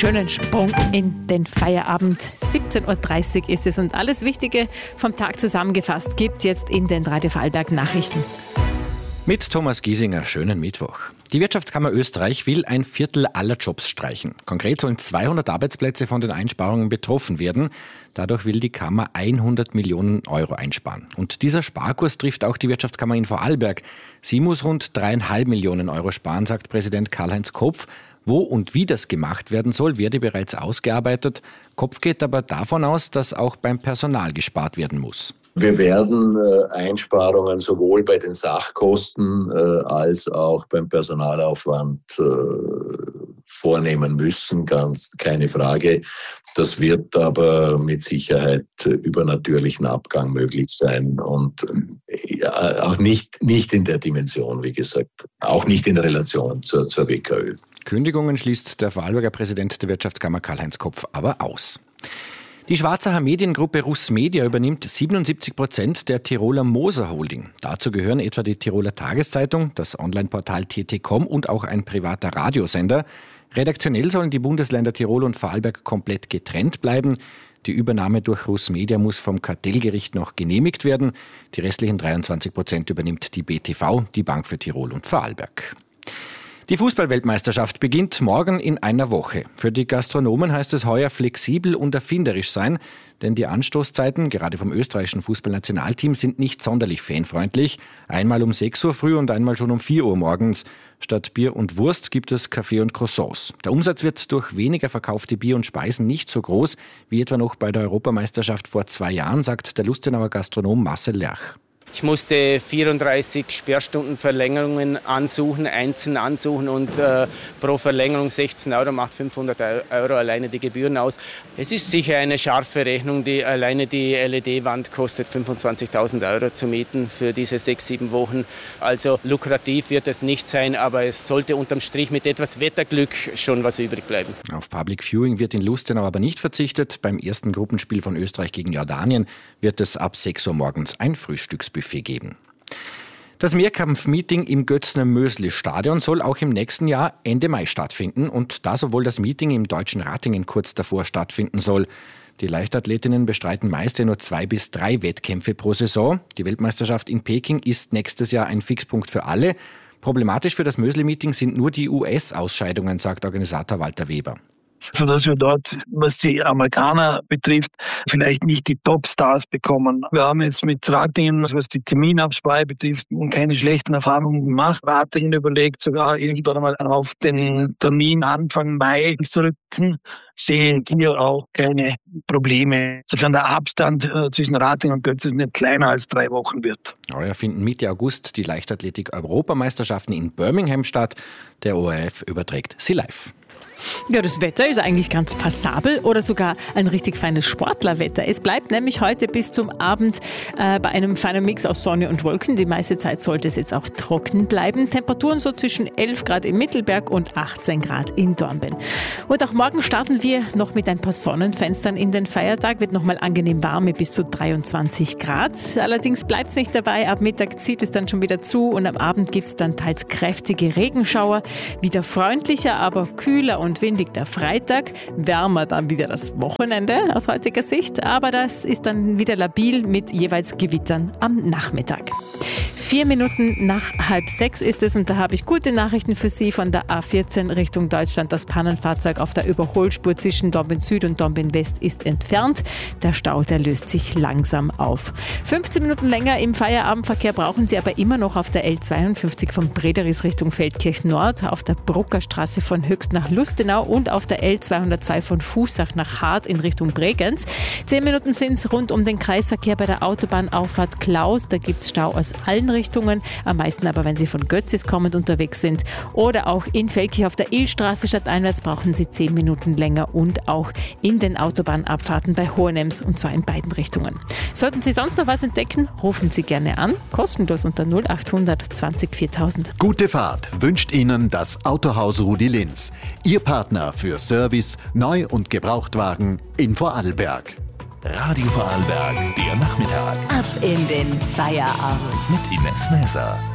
schönen Sprung in den Feierabend. 17.30 Uhr ist es und alles Wichtige vom Tag zusammengefasst gibt jetzt in den Radio Vorarlberg Nachrichten. Mit Thomas Giesinger, schönen Mittwoch. Die Wirtschaftskammer Österreich will 1/4 aller Jobs streichen. Konkret sollen 200 Arbeitsplätze von den Einsparungen betroffen werden. Dadurch will die Kammer 100 Millionen Euro einsparen. Und dieser Sparkurs trifft auch die Wirtschaftskammer in Vorarlberg. Sie muss rund 3,5 Millionen Euro sparen, sagt Präsident Karl-Heinz Kopf. Wo und wie das gemacht werden soll, werde bereits ausgearbeitet. Kopf geht aber davon aus, dass auch beim Personal gespart werden muss. Wir werden Einsparungen sowohl bei den Sachkosten als auch beim Personalaufwand vornehmen müssen, keine Frage. Das wird aber mit Sicherheit über natürlichen Abgang möglich sein und auch nicht in der Dimension, wie gesagt, auch nicht in Relation zur WKÖ. Kündigungen schließt der Vorarlberger Präsident der Wirtschaftskammer Karl-Heinz Kopf aber aus. Die Schwarzacher Mediengruppe Russ Media übernimmt 77% der Tiroler Moser Holding. Dazu gehören etwa die Tiroler Tageszeitung, das Onlineportal TT.com und auch ein privater Radiosender. Redaktionell sollen die Bundesländer Tirol und Vorarlberg komplett getrennt bleiben. Die Übernahme durch Russ Media muss vom Kartellgericht noch genehmigt werden. Die restlichen 23% übernimmt die BTV, die Bank für Tirol und Vorarlberg. Die Fußball-Weltmeisterschaft beginnt morgen in einer Woche. Für die Gastronomen heißt es heuer flexibel und erfinderisch sein, denn die Anstoßzeiten, gerade vom österreichischen Fußballnationalteam, sind nicht sonderlich fanfreundlich. Einmal um 6 Uhr früh und einmal schon um 4 Uhr morgens. Statt Bier und Wurst gibt es Kaffee und Croissants. Der Umsatz wird durch weniger verkaufte Bier und Speisen nicht so groß wie etwa noch bei der Europameisterschaft vor 2 Jahren, sagt der Lustenauer Gastronom Marcel Lerch. Ich musste 34 Sperrstundenverlängerungen einzeln ansuchen und pro Verlängerung 16 Euro macht 500 Euro alleine die Gebühren aus. Es ist sicher eine scharfe Rechnung, alleine die LED-Wand kostet 25.000 Euro zu mieten für diese 6-7 Wochen. Also lukrativ wird es nicht sein, aber es sollte unterm Strich mit etwas Wetterglück schon was übrig bleiben. Auf Public Viewing wird in Lustenau aber nicht verzichtet. Beim ersten Gruppenspiel von Österreich gegen Jordanien wird es ab 6 Uhr morgens ein Frühstücksbuffet geben. Das Mehrkampf-Meeting im Götzner-Mösli-Stadion soll auch im nächsten Jahr Ende Mai stattfinden und da sowohl das Meeting im deutschen Ratingen kurz davor stattfinden soll. Die Leichtathletinnen bestreiten meist nur 2 bis 3 Wettkämpfe pro Saison. Die Weltmeisterschaft in Peking ist nächstes Jahr ein Fixpunkt für alle. Problematisch für das Mösli-Meeting sind nur die US-Ausscheidungen, sagt Organisator Walter Weber. Sodass wir dort, was die Amerikaner betrifft, vielleicht nicht die Topstars bekommen. Wir haben jetzt mit Ratingen, was die Terminabsprache betrifft, keine schlechten Erfahrungen gemacht. Ratingen überlegt sogar irgendwann einmal auf den Termin Anfang Mai zu rücken. Sehen hier auch keine Probleme, sofern der Abstand zwischen Ratingen und Götzis nicht kleiner als 3 Wochen wird. Heuer finden Mitte August die Leichtathletik-Europameisterschaften in Birmingham statt. Der ORF überträgt sie live. Ja, das Wetter ist eigentlich ganz passabel oder sogar ein richtig feines Sportlerwetter. Es bleibt nämlich heute bis zum Abend bei einem feinen Mix aus Sonne und Wolken. Die meiste Zeit sollte es jetzt auch trocken bleiben. Temperaturen so zwischen 11 Grad im Mittelberg und 18 Grad in Dornbirn. Und auch morgen starten wir noch mit ein paar Sonnenfenstern in den Feiertag. Wird nochmal angenehm warm mit bis zu 23 Grad. Allerdings bleibt es nicht dabei. Ab Mittag zieht es dann schon wieder zu und am Abend gibt es dann teils kräftige Regenschauer. Wieder freundlicher, aber kühler und windig der Freitag, wärmer dann wieder das Wochenende aus heutiger Sicht, aber das ist dann wieder labil mit jeweils Gewittern am Nachmittag. 4 Minuten nach 5:30 ist es und da habe ich gute Nachrichten für Sie von der A14 Richtung Deutschland. Das Pannenfahrzeug auf der Überholspur zwischen Dornbirn Süd und Dornbirn West ist entfernt. Der Stau, der löst sich langsam auf. 15 Minuten länger im Feierabendverkehr brauchen Sie aber immer noch auf der L52 von Brederis Richtung Feldkirch Nord, auf der Bruckerstraße von Höchst nach Lustenau und auf der L202 von Fußach nach Hart in Richtung Bregenz. 10 Minuten sind es rund um den Kreisverkehr bei der Autobahnauffahrt Klaus. Da gibt es Stau aus allen Richtungen, am meisten aber, wenn Sie von Götzis kommend unterwegs sind. Oder auch in Feldkirch auf der Illstraße stadteinwärts brauchen Sie 10 Minuten länger und auch in den Autobahnabfahrten bei Hohenems und zwar in beiden Richtungen. Sollten Sie sonst noch was entdecken, rufen Sie gerne an, kostenlos unter 0800 20 4000. Gute Fahrt wünscht Ihnen das Autohaus Rudi Linz. Ihr Partner für Service, Neu- und Gebrauchtwagen in Vorarlberg. Radio Vorarlberg, der Nachmittag. Ab in den Feierabend. Mit Ines Näser.